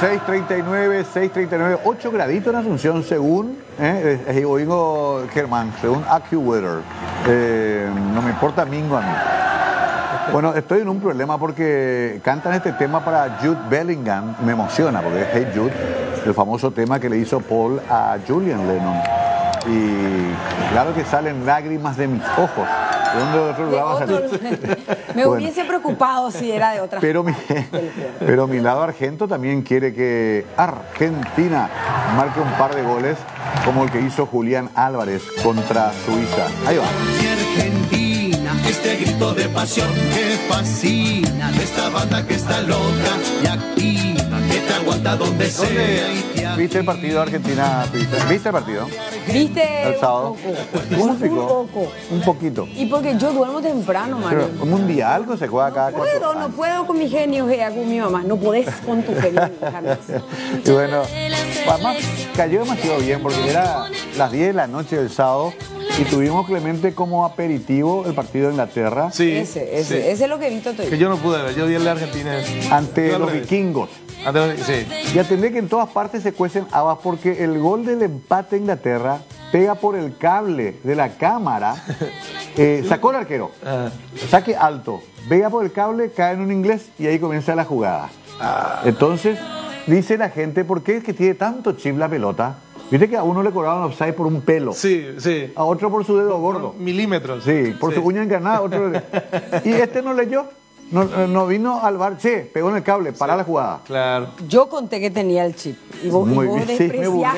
6:39, 8 graditos en Asunción, según oigo Germán, según AccuWeather. No me importa mingo a mí. Bueno, estoy en un problema porque cantan este tema para Jude Bellingham. Me emociona porque es Hey Jude, el famoso tema que le hizo Paul a Julian Lennon. Y claro que salen lágrimas de mis ojos. ¿De dónde de otro lugar va a salir? Me hubiese preocupado si era de otra. Pero mi lado argento también quiere que Argentina marque un par de goles como el que hizo Julián Álvarez contra Suiza. Ahí va. Argentina, este grito de pasión que fascina, de esta banda que está loca y activa, que te aguanta donde sea y te activa. ¿Viste el partido de Argentina? ¿Viste el partido? ¿Viste? El sábado. Un poco. Un poquito. Y porque yo duermo temprano, Mario. Pero un mundial que se juega cada 4 años. No puedo con mi genio, con mi mamá. No podés con tu genio, jamás. Y bueno, además cayó demasiado bien porque era las 10 de la noche del sábado y tuvimos Clemente como aperitivo el partido de Inglaterra. Sí, ese es lo que he visto todo. que yo no pude ver, yo vi el de Argentina. Ante los vikingos. Sí. Y atendé que en todas partes se cuecen habas porque el gol del empate de Inglaterra pega por el cable de la cámara, sacó el arquero, saque alto, pega por el cable, cae en un inglés y ahí comienza la jugada. Entonces, dice la gente, ¿por qué es que tiene tanto chip la pelota? Viste que a uno le cobraron offside por un pelo. Sí. A otro por su dedo gordo. Milímetros. Sí, por su uña encarnada, otro. Y este no leyó. No vino al bar, pegó en el cable, para la jugada. Claro. Yo conté que tenía el chip. Y vos, Muy bien, sí,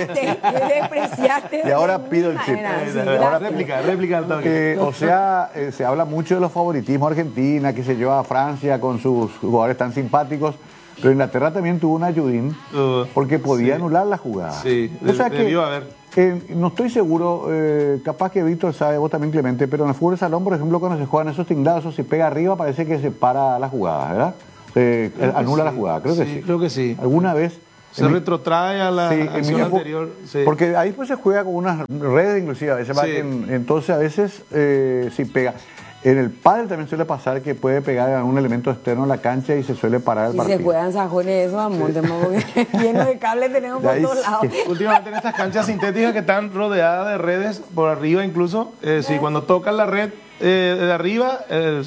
despreciaste. Y ahora pido el chip. Ahora réplica al toque. O sea, se habla mucho de los favoritismos de Argentina, que se lleva a Francia con sus jugadores tan simpáticos. Pero Inglaterra también tuvo un ayudín porque podía anular la jugada. Sí, o sea debió que, haber. No estoy seguro, capaz que Víctor sabe, vos también Clemente, pero en el fútbol de salón, por ejemplo, cuando se juegan esos tinglados, si pega arriba parece que se para la jugada, ¿verdad? Anula la jugada, creo que sí. Creo que sí. ¿Alguna vez? Se retrotrae a la acción anterior. Sí. Porque ahí pues se juega con unas redes inclusive, a veces entonces a veces sí pega. En el pádel también suele pasar que puede pegar a un elemento externo a la cancha y se suele parar el partido. Y se juegan sajones eso a Montemo, porque lleno de cables tenemos por todos lados. Últimamente en estas canchas sintéticas que están rodeadas de redes por arriba incluso, cuando tocan la red de arriba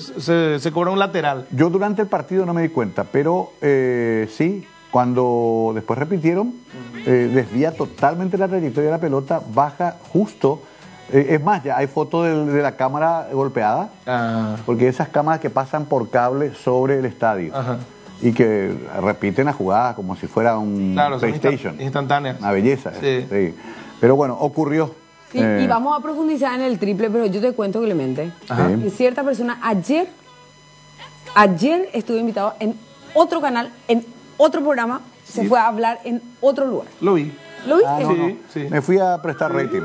se cobra un lateral. Yo durante el partido no me di cuenta, pero sí, cuando después repitieron, desvía totalmente la trayectoria de la pelota, baja justo. Es más, ya hay fotos de la cámara golpeada, porque esas cámaras que pasan por cable sobre el estadio y que repiten la jugada como si fuera un PlayStation. Instantánea. Una belleza. Sí. Pero bueno, ocurrió. Sí, y vamos a profundizar en el triple, pero yo te cuento, Clemente, que cierta persona ayer estuve invitado en otro canal, en otro programa, se fue a hablar en otro lugar. Lo vi. ¿Lo viste? Sí. Me fui a prestar rating.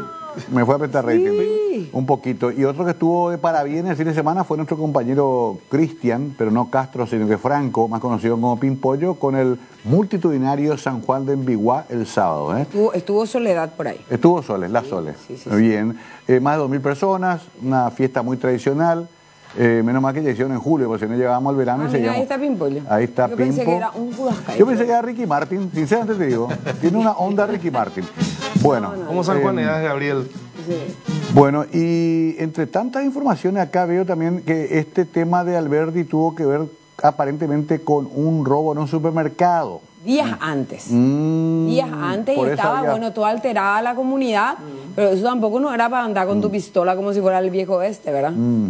Un poquito. Y otro que estuvo de parabienes el fin de semana fue nuestro compañero Cristian, pero no Castro, sino que Franco, más conocido como Pimpollo, con el multitudinario San Juan de Embiguá el sábado. Estuvo Soledad por ahí. Estuvo Soles, la Soles. Sí. Bien. Más de 2.000 personas, una fiesta muy tradicional. Menos mal que ya hicieron en julio, porque si no llegábamos al verano y seguíamos. Ahí está Pimpollo. Ahí está Yo Pimpo. pensé que era un Judas Caído. Yo pensé que era Ricky Martin, sinceramente te digo. Tiene una onda Ricky Martin. Bueno. Como San Juan de Gabriel. Sí. Bueno, y entre tantas informaciones acá veo también que este tema de Alberdi tuvo que ver aparentemente con un robo en un supermercado. Días antes. Días antes y estaba, todo alterada la comunidad, pero eso tampoco no era para andar con tu pistola como si fuera el viejo este, ¿verdad?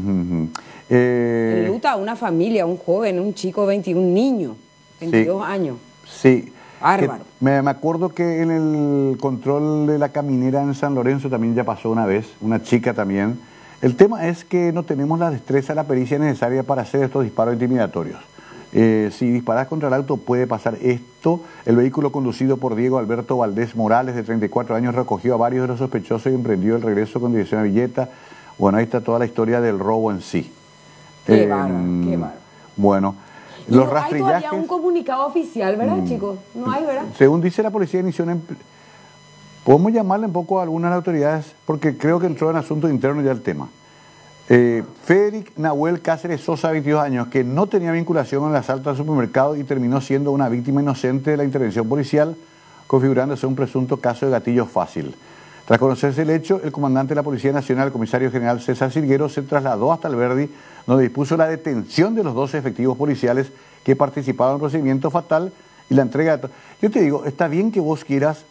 Luta una familia, un joven, un chico, 21 niño, 22 años. Sí. Bárbaro. Me acuerdo que en el control de la caminera en San Lorenzo también ya pasó una vez, una chica también. El tema es que no tenemos la destreza, la pericia necesaria para hacer estos disparos intimidatorios. Si disparas contra el auto puede pasar esto. El vehículo conducido por Diego Alberto Valdés Morales, de 34 años, recogió a varios de los sospechosos y emprendió el regreso con dirección a Villeta. Bueno, ahí está toda la historia del robo en sí. Qué bárbaro. Bueno, los rastrillajes... Hay todavía un comunicado oficial, ¿verdad, chicos? No hay, ¿verdad? Según dice la policía, inició podemos llamarle un poco a algunas autoridades, porque creo que entró en asunto interno ya el tema. Federic Nahuel Cáceres Sosa, 22 años, que no tenía vinculación con el asalto al supermercado y terminó siendo una víctima inocente de la intervención policial, configurándose un presunto caso de gatillo fácil. Tras conocerse el hecho, el comandante de la Policía Nacional, el comisario general César Silguero, se trasladó hasta Alberdi, donde dispuso la detención de los 12 efectivos policiales que participaban en el procedimiento fatal y la entrega de... Yo te digo, está bien que vos quieras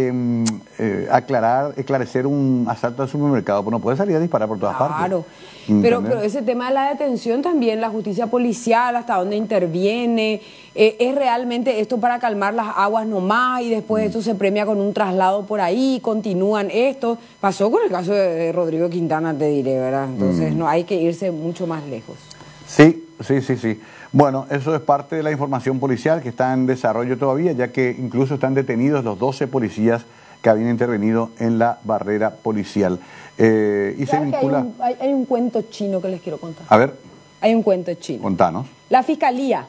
esclarecer un asalto al supermercado, pero no puedes salir a disparar por todas partes. Claro, pero ese tema de la detención también, la justicia policial, hasta dónde interviene, es realmente esto para calmar las aguas nomás y después esto se premia con un traslado por ahí, continúan esto. Pasó con el caso de Rodrigo Quintana, te diré, ¿verdad? Entonces no hay que irse mucho más lejos. Sí. Bueno, eso es parte de la información policial que está en desarrollo todavía, ya que incluso están detenidos los 12 policías que habían intervenido en la barrera policial. Y se vincula... Hay un cuento chino que les quiero contar. A ver. Hay un cuento chino. Contanos. La Fiscalía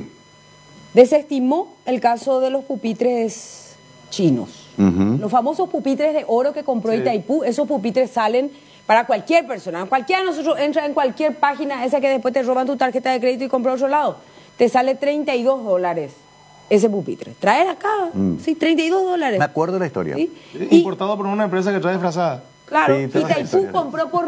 desestimó el caso de los pupitres chinos. Los famosos pupitres de oro que compró Itaipú, esos pupitres salen... para cualquier persona, cualquiera de nosotros entra en cualquier página esa que después te roban tu tarjeta de crédito y compra a otro lado, te sale $32 ese pupitre. Traer acá, sí, $32. Me acuerdo de la historia. ¿Sí? Importado por una empresa que trae disfrazada. Claro, Sí, Itaipú compró por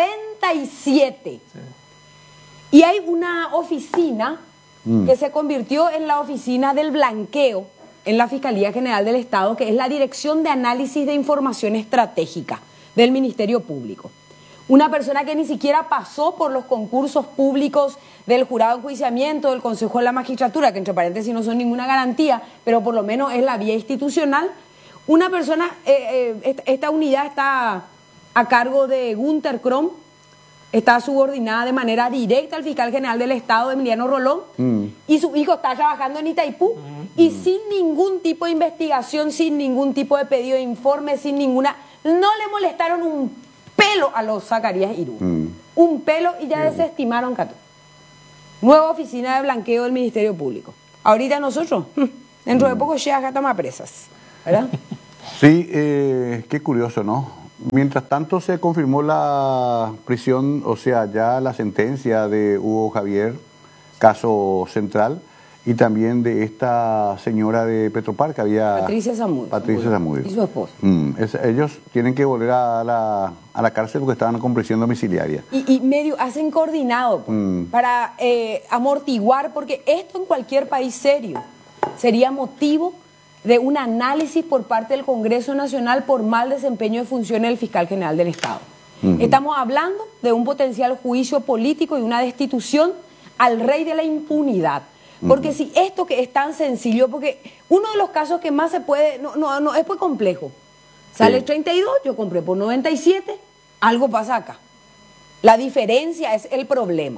97. Sí. Y hay una oficina que se convirtió en la oficina del blanqueo en la Fiscalía General del Estado, que es la Dirección de Análisis de Información Estratégica del Ministerio Público. Una persona que ni siquiera pasó por los concursos públicos del jurado de enjuiciamiento, del Consejo de la Magistratura, que entre paréntesis no son ninguna garantía, pero por lo menos es la vía institucional. Una persona, esta unidad está a cargo de Gunter Krom, está subordinada de manera directa al fiscal general del Estado, Emiliano Rolón, y su hijo está trabajando en Itaipú, y sin ningún tipo de investigación, sin ningún tipo de pedido de informe, sin ninguna... No le molestaron un pelo a los Zacarías Irú. Un pelo y ya desestimaron Cató. Nueva oficina de blanqueo del Ministerio Público. Ahorita nosotros, dentro de poco ya estamos presas, ¿verdad? Sí, qué curioso, ¿no? Mientras tanto se confirmó la prisión, o sea, ya la sentencia de Hugo Javier, caso central, y también de esta señora de Petropar que había... Patricia Zamudio. Y su esposa. Ellos tienen que volver a la cárcel porque estaban con prisión domiciliaria. Y medio hacen coordinado para amortiguar, porque esto en cualquier país serio sería motivo de un análisis por parte del Congreso Nacional por mal desempeño de funciones del fiscal general del Estado. Estamos hablando de un potencial juicio político y una destitución al rey de la impunidad. Porque si esto que es tan sencillo, porque uno de los casos que más se puede, no es muy complejo. Sale 32, yo compré por 97, algo pasa acá. La diferencia es el problema.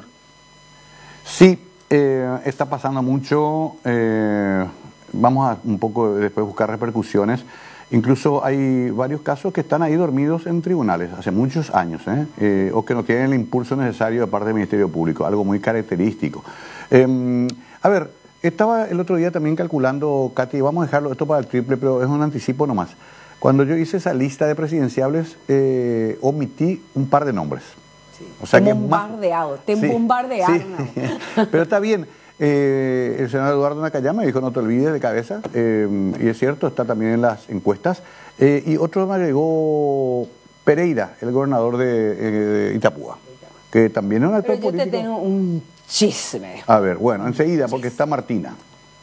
Sí, está pasando mucho, vamos a un poco después buscar repercusiones. Incluso hay varios casos que están ahí dormidos en tribunales hace muchos años, o que no tienen el impulso necesario de parte del Ministerio Público, algo muy característico. A ver, estaba el otro día también calculando, Katy, vamos a dejarlo esto para el triple, pero es un anticipo nomás. Cuando yo hice esa lista de presidenciables, omití un par de nombres. Sí. O sea, bombardeado, bombardearon. Sí. Pero está bien. El senador Eduardo Nakayama me dijo, no te olvides de cabeza, y es cierto, está también en las encuestas. Y otro me agregó Pereira, el gobernador de Itapúa, que también es un actor político. Pero yo te tengo un chisme. A ver, bueno, enseguida, porque está Martina.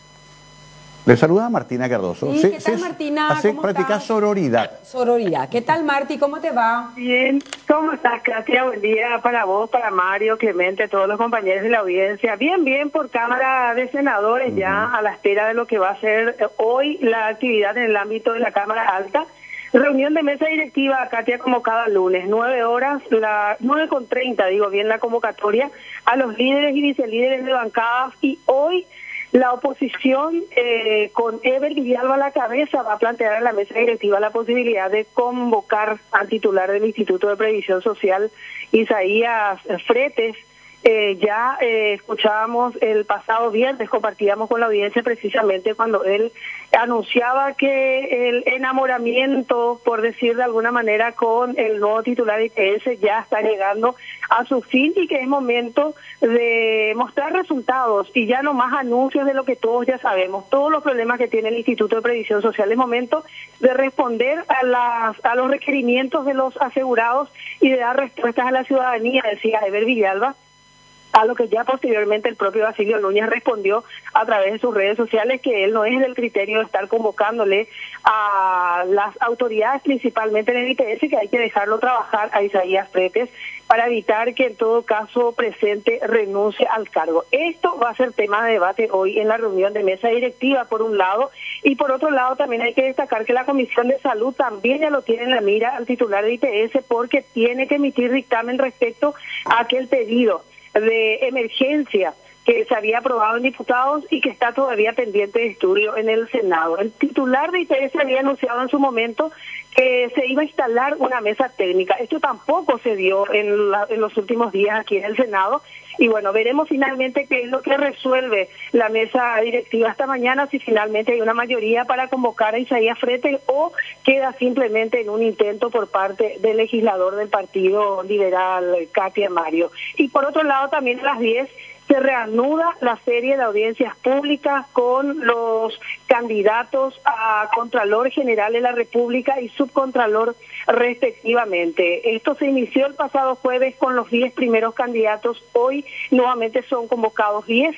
Le saluda a Martina Cardoso. Sí, ¿qué tal, Martina? Practica sororidad. Sororidad. ¿Qué tal, Marti? ¿Cómo te va? Bien. ¿Cómo estás, Katia? Buen día para vos, para Mario, Clemente, todos los compañeros de la audiencia. Bien, por Cámara de Senadores, ya a la espera de lo que va a ser hoy la actividad en el ámbito de la Cámara Alta. Reunión de mesa directiva, Katia, como cada lunes, 9 horas, 9:30, digo bien la convocatoria, a los líderes y vicelíderes de bancadas, y hoy la oposición, con Eber Villalba a la cabeza, va a plantear en la mesa directiva la posibilidad de convocar al titular del Instituto de Previsión Social, Isaías Fretes, Escuchábamos el pasado viernes, compartíamos con la audiencia precisamente cuando él anunciaba que el enamoramiento, por decir de alguna manera, con el nuevo titular de IPS ya está llegando a su fin y que es momento de mostrar resultados y ya no más anuncios de lo que todos ya sabemos, todos los problemas que tiene el Instituto de Previsión Social. Es momento de responder a los requerimientos de los asegurados y de dar respuestas a la ciudadanía, decía Eber Villalba, a lo que ya posteriormente el propio Basilio Núñez respondió a través de sus redes sociales, que él no es del criterio de estar convocándole a las autoridades, principalmente en el IPS, que hay que dejarlo trabajar a Isaías Fretes para evitar que en todo caso presente renuncie al cargo. Esto va a ser tema de debate hoy en la reunión de mesa directiva, por un lado, y por otro lado también hay que destacar que la Comisión de Salud también ya lo tiene en la mira al titular de IPS, porque tiene que emitir dictamen respecto a aquel pedido de emergencia que se había aprobado en diputados y que está todavía pendiente de estudio en el Senado. El titular de IPS había anunciado en su momento que se iba a instalar una mesa técnica. Esto tampoco se dio en los últimos días aquí en el Senado. Y bueno, veremos finalmente qué es lo que resuelve la mesa directiva esta mañana, si finalmente hay una mayoría para convocar a Isaías Fretes o queda simplemente en un intento por parte del legislador del Partido Liberal, Katia Mario. Y por otro lado, también a las 10 se reanuda la serie de audiencias públicas con los candidatos a Contralor General de la República y Subcontralor respectivamente. Esto se inició el pasado jueves con los 10 primeros candidatos. Hoy nuevamente son convocados 10,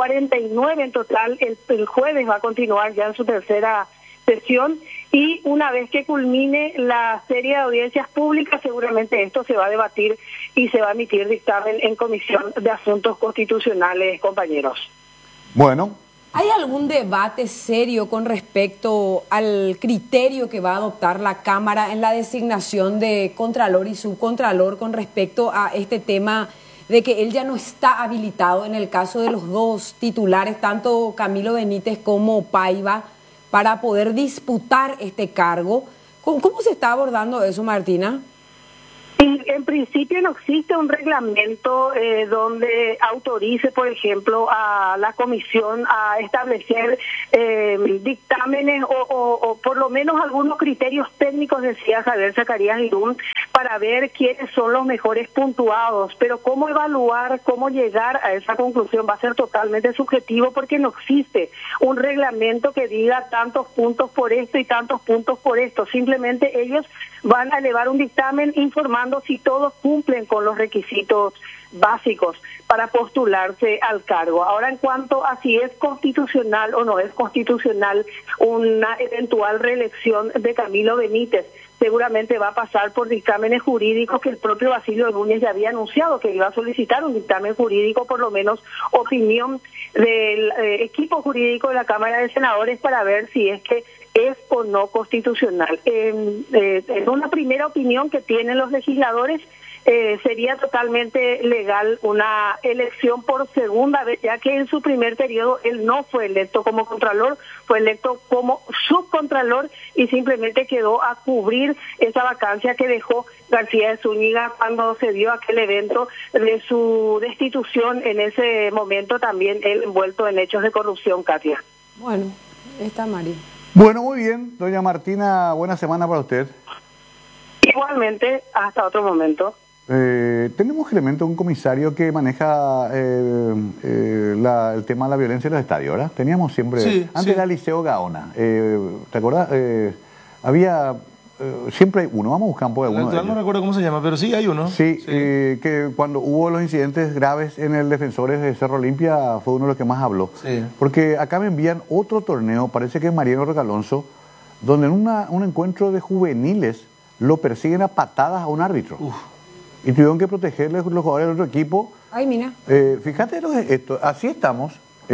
49 en total. El jueves va a continuar ya en su tercera sesión y una vez que culmine la serie de audiencias públicas, seguramente esto se va a debatir y se va a emitir dictamen en Comisión de Asuntos Constitucionales, compañeros. Bueno. ¿Hay algún debate serio con respecto al criterio que va a adoptar la Cámara en la designación de Contralor y Subcontralor con respecto a este tema de que él ya no está habilitado en el caso de los dos titulares, tanto Camilo Benítez como Paiva, para poder disputar este cargo? ¿Cómo se está abordando eso, Martina? En principio no existe un reglamento donde autorice, por ejemplo, a la comisión a establecer dictámenes o por lo menos algunos criterios técnicos, decía Javier Zacarías Irún, para ver quiénes son los mejores puntuados. Pero cómo evaluar, cómo llegar a esa conclusión va a ser totalmente subjetivo, porque no existe un reglamento que diga tantos puntos por esto y tantos puntos por esto. Simplemente ellos van a elevar un dictamen informando si todos cumplen con los requisitos básicos para postularse al cargo. Ahora, en cuanto a si es constitucional o no es constitucional una eventual reelección de Camilo Benítez, seguramente va a pasar por dictámenes jurídicos que el propio Basilio Núñez ya había anunciado que iba a solicitar un dictamen jurídico, por lo menos opinión del equipo jurídico de la Cámara de Senadores, para ver si es que es o no constitucional. En una primera opinión que tienen los legisladores, sería totalmente legal una elección por segunda vez, ya que en su primer periodo él no fue electo como Contralor, fue electo como Subcontralor y simplemente quedó a cubrir esa vacancia que dejó García de Zúñiga cuando se dio aquel evento de su destitución, en ese momento también él envuelto en hechos de corrupción, Katia. Bueno, está María. Bueno, muy bien, doña Martina, buena semana para usted. Igualmente, hasta otro momento. Tenemos elementos, un comisario que maneja el tema de la violencia en los estadios, ¿verdad? Teníamos siempre, sí, antes sí. era Liceo Gaona, ¿te acuerdas? Había, siempre hay uno, vamos a buscar un poco de uno de ellos. No recuerdo cómo se llama, pero sí hay uno. Sí, que cuando hubo los incidentes graves en el Defensores de Cerro Olimpia fue uno de los que más habló. Sí. Porque acá me envían otro torneo, parece que es Mariano Recalonso, donde en un encuentro de juveniles lo persiguen a patadas a un árbitro. Uf. Y tuvieron que protegerle los jugadores del otro equipo. Ay, mira. Fíjate lo que esto, así estamos.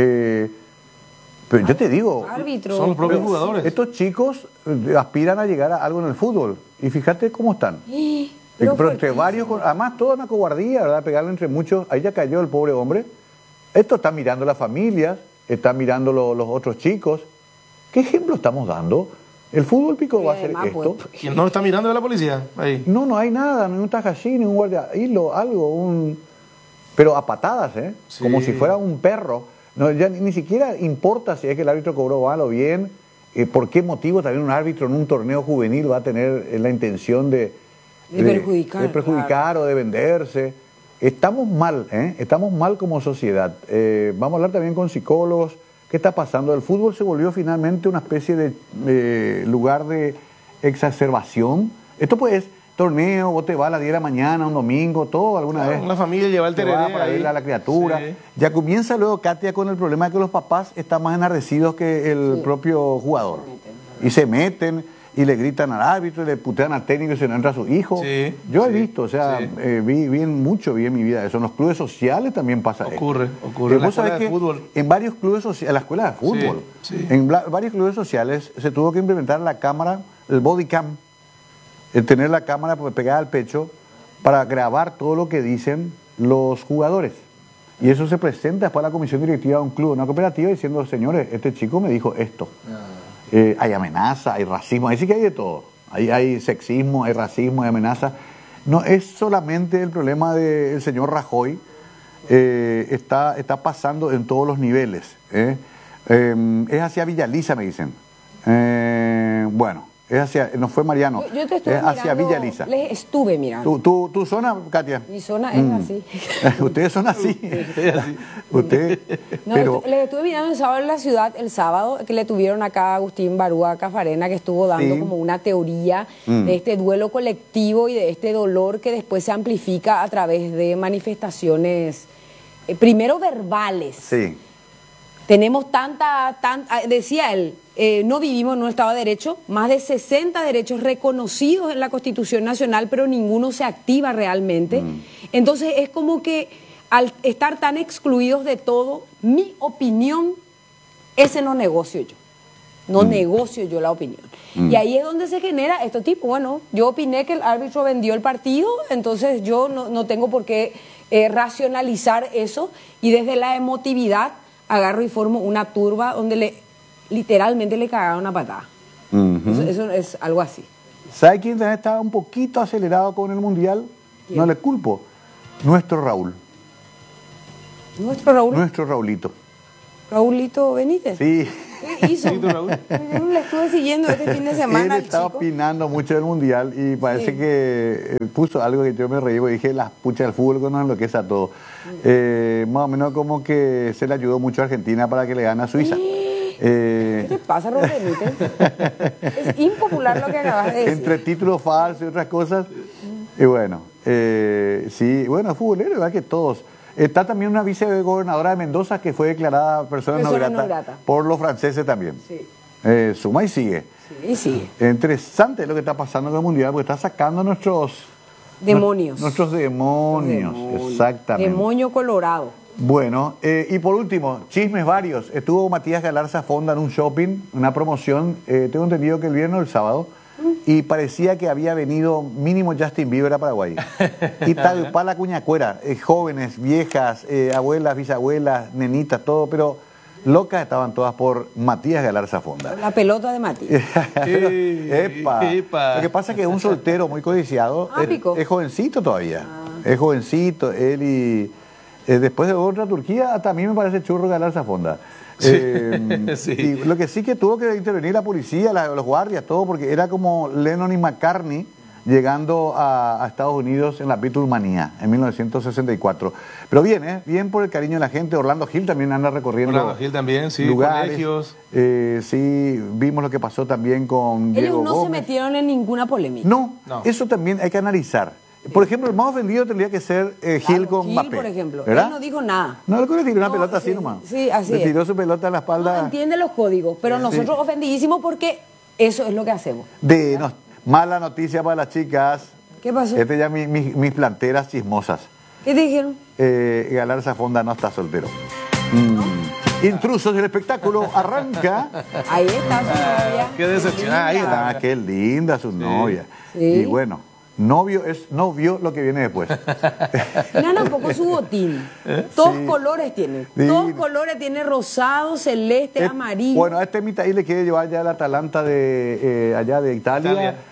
Pero yo te digo, Árbitro. Son los propios jugadores. estos chicos aspiran a llegar a algo en el fútbol. Y fíjate cómo están. Pero entre varios, además toda una cobardía, ¿verdad? Pegarle entre muchos. Ahí ya cayó el pobre hombre. Esto está mirando las familias, está mirando los otros chicos. ¿Qué ejemplo estamos dando? El fútbol pico va a hacer además, esto. pues, ¿Quién no está mirando de la policía? Ahí. No hay nada, ni un tajallí, ni un guardia hilo, algo, pero a patadas, ¿eh? Sí. Como si fuera un perro. No, ya ni siquiera importa si es que el árbitro cobró mal o bien, por qué motivo también un árbitro en un torneo juvenil va a tener la intención de perjudicar claro. o de venderse. Estamos mal, ¿eh? Estamos mal como sociedad. Vamos a hablar también con psicólogos. ¿Qué está pasando? El fútbol se volvió finalmente una especie de lugar de exacerbación. Esto pues torneo, vos te vas a las 10 de la mañana, un domingo, todo alguna vez. Una familia lleva el Te va tereré para ahí. verle a la criatura. Sí. Ya comienza luego Katia con el problema de que los papás están más enardecidos que el propio jugador. Y se meten y le gritan al árbitro y le putean al técnico y se no entra su hijo. Sí, Yo he sí, visto, o sea, sí. vi en mi vida eso. En los clubes sociales también pasa eso. Ocurre en la Vos sabés escuela de que fútbol. en varios clubes sociales, en la escuela de fútbol, Sí. en varios clubes sociales se tuvo que implementar la cámara, el body cam, el tener la cámara pegada al pecho para grabar todo lo que dicen los jugadores. Y eso se presenta después a la comisión directiva de un club, una cooperativa, diciendo, señores, este chico me dijo esto. Hay amenaza, hay racismo, ahí sí que hay de todo. Hay sexismo, hay racismo, hay amenaza. No es solamente el problema del señor Rajoy, está pasando en todos los niveles. Es hacia Villaliza, me dicen. Bueno, es hacia, no fue Mariano, Yo te estuve es hacia mirando, Villaliza. Les estuve mirando. ¿Tu zona, Katia? Mi zona es así. Ustedes son así. Usted, No, pero les estuve mirando el sábado en la ciudad, el sábado, que le tuvieron acá a Agustín Barúa Cafarena, que estuvo dando Sí. como una teoría de este duelo colectivo y de este dolor que después se amplifica a través de manifestaciones, primero verbales. sí. Tenemos decía él, no vivimos en un Estado de Derecho, más de 60 derechos reconocidos en la Constitución Nacional, pero ninguno se activa realmente. Entonces es como que al estar tan excluidos de todo, mi opinión, ese no negocio yo. No negocio yo la opinión. Y ahí es donde se genera esto tipo, bueno, yo opiné que el árbitro vendió el partido, entonces yo no tengo por qué racionalizar eso, y desde la emotividad agarro y formo una turba donde literalmente le cagaron una patada. Eso es algo así. ¿Sabe quién también está un poquito acelerado con el Mundial? ¿Quién? No le culpo. Nuestro Raúl. Nuestro Raúl, Nuestro Raulito. Raúlito Benítez. Sí. ¿Qué hizo? Sí, tu Raúl. Yo le estuve siguiendo este fin de semana Él al estaba chico. opinando mucho del Mundial y parece Sí. que puso algo que yo me reí porque dije, las puchas del fútbol que nos enloquece a todo. Más o menos como que se le ayudó mucho a Argentina para que le gane a Suiza. ¿Qué te pasa, Raúl Benítez? Es impopular lo que acabas de decir. Entre títulos falsos y otras cosas. Y bueno, sí, bueno, es futbolero, igual que todos. Está también una vicegobernadora de Mendoza que fue declarada persona no grata por los franceses también. Sí. Suma y sigue. Sí, sí. Interesante lo que está pasando en el Mundial porque está sacando nuestros Demonios. Nuestros demonios, exactamente. Demonio colorado. Bueno, y por último, chismes varios. Estuvo Matías Galarza Fonda en un shopping, una promoción, tengo entendido que el viernes o el sábado, y parecía que había venido mínimo Justin Bieber a Paraguay. Y tal para la cuñacuera, jóvenes, viejas, abuelas, bisabuelas, nenitas, todo, pero locas estaban todas por Matías Galarza Fonda. La pelota de Mati. Epa. Lo que pasa es que es un soltero muy codiciado, Pico. es jovencito todavía, es jovencito, él y... después de otra Turquía, hasta a mí me parece churro Galarza Fonda. Sí. Y lo que sí que tuvo que intervenir la policía, los guardias, todo, porque era como Lennon y McCartney llegando a Estados Unidos en la Beatlemanía en 1964. Pero bien, bien por el cariño de la gente. Orlando Gil también anda recorriendo Orlando Gil también, sí, lugares. colegios. Sí, vimos lo que pasó también con Diego Ellos no Gómez. se metieron en ninguna polémica. No, No. eso también hay que analizar. Por ejemplo, el más ofendido tendría que ser Gil con Gil, Mbappé. por ejemplo. ¿verdad? Él no dijo nada. No, él le tiró una No, pelota sí, así nomás. sí, así le es. tiró su pelota en la No espalda. entiende los códigos, pero nosotros ofendidísimos porque eso es lo que hacemos. Mala noticia para las chicas. ¿Qué pasó? Este ya mis planteras chismosas. ¿Qué te dijeron? Galarza Fonda no está soltero. Intrusos del espectáculo arranca. Ahí está su novia. Qué decepción. Ahí está. Ah, qué linda su novia. Sí. Y bueno, novio lo que viene después. Nana, un poco su botín. Dos Sí. colores tiene. Sí. Dos colores tiene: rosado, celeste, amarillo. Bueno, a este Mitaí le quiere llevar ya al Atalanta de allá de Italia.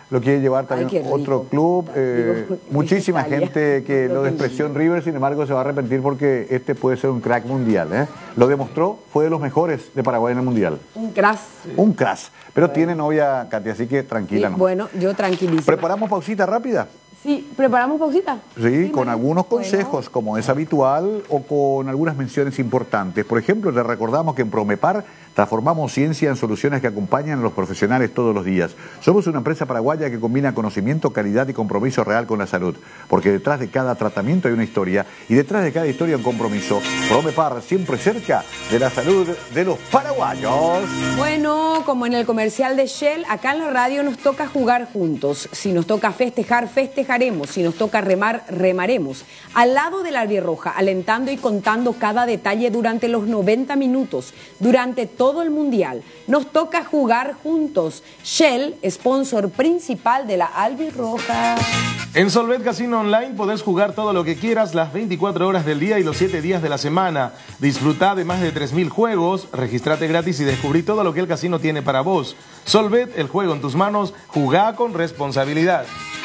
lo quiere llevar también Ay, qué rico. otro club. Muchísima Italia. gente que lo despreció en River, sin embargo, se va a arrepentir porque este puede ser un crack mundial. Lo demostró, fue de los mejores de Paraguay en el mundial. Un crash. Un crack. Pero tiene novia, Katia, así que tranquila. Sí, ¿no? bueno, yo tranquilísima. ¿Preparamos pausita rápida? Sí, ¿preparamos pausita? Sí, con María. algunos consejos, Bueno. como es habitual, o con algunas menciones importantes. Por ejemplo, le recordamos que en Promepar transformamos ciencia en soluciones que acompañan a los profesionales todos los días. Somos una empresa paraguaya que combina conocimiento, calidad y compromiso real con la salud, porque detrás de cada tratamiento hay una historia, y detrás de cada historia un compromiso. Promepar, siempre cerca de la salud de los paraguayos. Bueno, como en el comercial de Shell, acá en la radio nos toca jugar juntos. Si nos toca festejar, festejaremos. Si nos toca remar, remaremos. Al lado de la albirroja, alentando y contando cada detalle durante los 90 minutos, durante todo el mundial. Nos toca jugar juntos. Shell, sponsor principal de la albirroja. En Solvet Casino Online podés jugar todo lo que quieras las 24 horas del día y los 7 días de la semana. Disfrutá de más de 3.000 juegos, registrate gratis y descubrí todo lo que el casino tiene para vos. Solvet, el juego en tus manos, jugá con responsabilidad.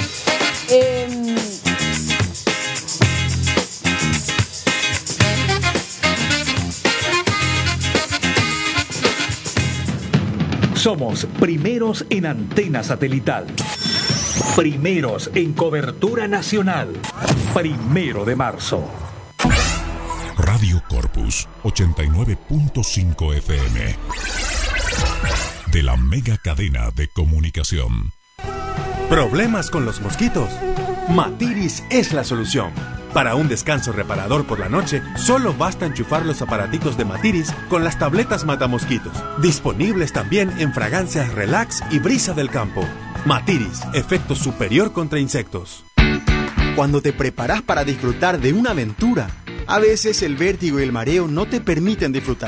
Somos primeros en antena satelital. Primeros en cobertura nacional. 1 de marzo. Radio Corpus 89.5 FM. De la mega cadena de comunicación. ¿Problemas con los mosquitos? Matiris es la solución. Para un descanso reparador por la noche, solo basta enchufar los aparatitos de Matiris con las tabletas matamosquitos. Disponibles también en fragancias Relax y Brisa del Campo. Matiris, efecto superior contra insectos. Cuando te preparas para disfrutar de una aventura, a veces el vértigo y el mareo no te permiten disfrutar.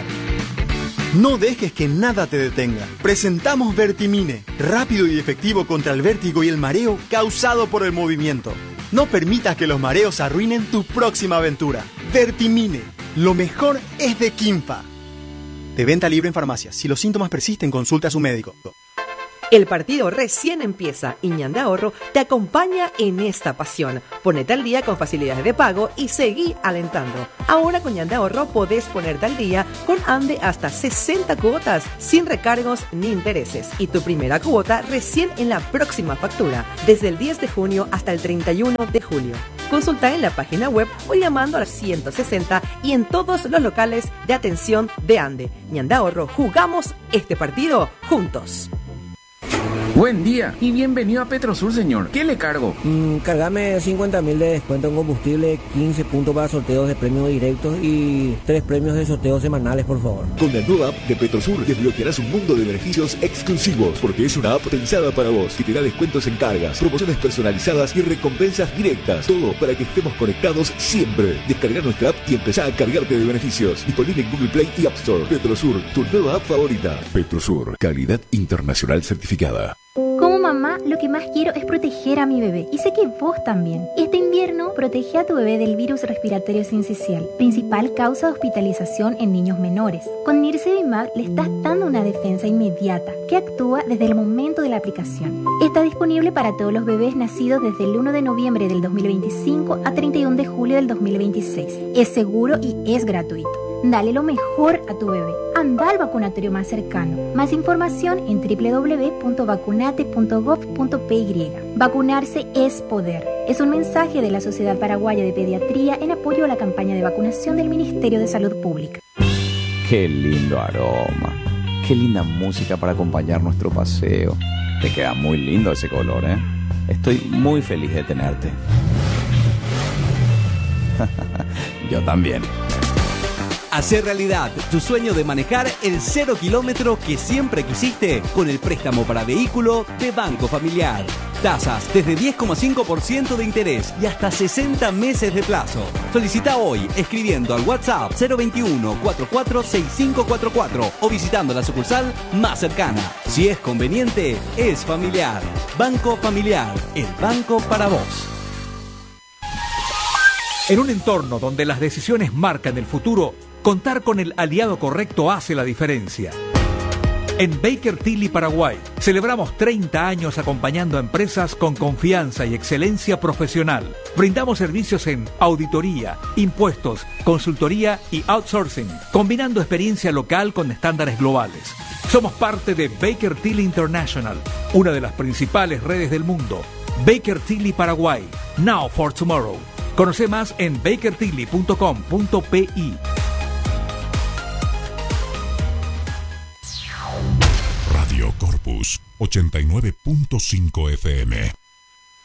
No dejes que nada te detenga. Presentamos Vertimine, rápido y efectivo contra el vértigo y el mareo causado por el movimiento. No permitas que los mareos arruinen tu próxima aventura. Vertimine, lo mejor es de Quimpa. De venta libre en farmacias. Si los síntomas persisten, consulta a su médico. El partido recién empieza y Ñande Ahorro te acompaña en esta pasión. Ponete al día con facilidades de pago y seguí alentando. Ahora con Ñande Ahorro podés ponerte al día con Ande hasta 60 cuotas sin recargos ni intereses. Y tu primera cuota recién en la próxima factura, desde el 10 de junio hasta el 31 de julio. Consulta en la página web o llamando a las 160 y en todos los locales de atención de Ande. Ñande Ahorro, jugamos este partido juntos. Buen día y bienvenido a Petrosur, señor. ¿Qué le cargo? Cargame 50.000 de descuento en combustible, 15 puntos para sorteos de premios directos y 3 premios de sorteos semanales, por favor. Con la nueva app de Petrosur desbloquearás un mundo de beneficios exclusivos, porque es una app pensada para vos, que te da descuentos en cargas, promociones personalizadas y recompensas directas. Todo para que estemos conectados siempre. Descarga nuestra app y empezá a cargarte de beneficios. Disponible en Google Play y App Store. Petrosur, tu nueva app favorita. Petrosur, calidad internacional certificada. Como mamá, lo que más quiero es proteger a mi bebé, y sé que vos también. Este invierno, protege a tu bebé del virus respiratorio sincicial, principal causa de hospitalización en niños menores. Con Nirsevimab le estás dando una defensa inmediata, que actúa desde el momento de la aplicación. Está disponible para todos los bebés nacidos desde el 1 de noviembre del 2025 a 31 de julio del 2026. Es seguro y es gratuito. Dale lo mejor a tu bebé. Anda al vacunatorio más cercano. Más información en www.vacunate.gov.py. Vacunarse es poder. Es un mensaje de la Sociedad Paraguaya de Pediatría en apoyo a la campaña de vacunación del Ministerio de Salud Pública. Qué lindo aroma. Qué linda música para acompañar nuestro paseo. Te queda muy lindo ese color, ¿eh? Estoy muy feliz de tenerte. Yo también. Hacer realidad tu sueño de manejar el 0 kilómetro que siempre quisiste con el préstamo para vehículo de Banco Familiar. Tasas desde 10,5% de interés y hasta 60 meses de plazo. Solicita hoy escribiendo al WhatsApp 021-446544 o visitando la sucursal más cercana. Si es conveniente, es familiar. Banco Familiar, el banco para vos. En un entorno donde las decisiones marcan el futuro, contar con el aliado correcto hace la diferencia. En Baker Tilly Paraguay celebramos 30 años acompañando a empresas con confianza y excelencia profesional. Brindamos servicios en auditoría, impuestos, consultoría y outsourcing, combinando experiencia local con estándares globales. Somos parte de Baker Tilly International, una de las principales redes del mundo. Baker Tilly Paraguay, now for tomorrow. Conoce más en bakertilly.com.pi. Radio Corpus 89.5 FM.